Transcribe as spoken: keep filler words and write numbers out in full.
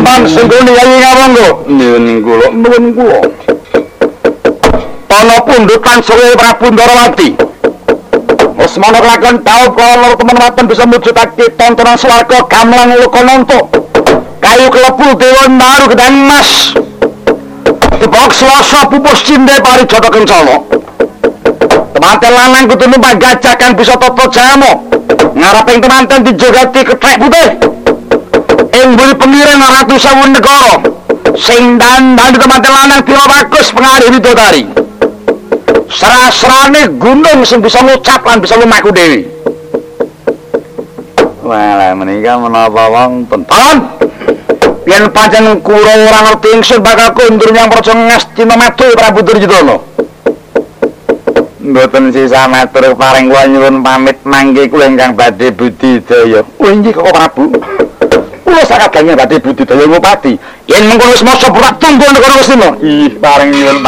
Paman Sungguni Yayi ngawonggo. Nuwun kula, Nuwun kula. Ana pundhut lan suwe Prabu Ndarawati. Usmana kelakon tau kala temen waten bisa mujudake tontonan swarga gamelan Lokananta. Kayu klepu dewa maru gedang emas. Dibok swasa pupus cinde parijata kencana. Temanten lanang kudu numpak gajah kang bisa tata jamo. Ngareping temanten dijogati kethek putih. Ing mburi pengiring ratu sewu negara. Sing dandan temanten lanang Dewa Bagus pengarih widodari. Serasrane gunung sing bisa ngucap lan bisa lumaku dewi. Wala menika menapa wonten? Paman, yen pancen kula ora ngerti ingsun bakal kondur nyang praja ngastina madu Prabu Duryudana. Mboten sisa matur paring kula nyuwun pamit mangke kula ingkang badhe budidaya. Oh inggih kok Prabu. Kula sakadenge badhe budidaya ngupati. Yen mengkono wis masa purak tunggu negara Ngastina. Ih, paring nyuwun